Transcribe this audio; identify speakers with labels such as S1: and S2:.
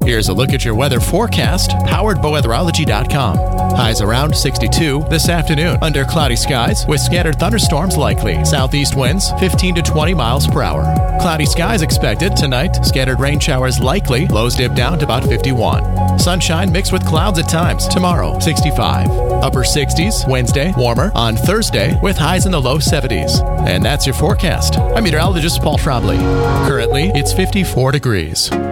S1: Here's a look at your weather forecast, powered by weatherology.com. Highs around 62 this afternoon under cloudy skies with scattered thunderstorms likely. Southeast winds 15 to 20 miles per hour. Cloudy skies expected tonight. Scattered rain showers likely. Lows dip down to about 51. Sunshine mixed with clouds at times. Tomorrow, 65. Upper 60s Wednesday. Warmer on Thursday with highs in the low 70s. And that's your forecast. I'm meteorologist Paul Trombley. Currently, it's 54 degrees.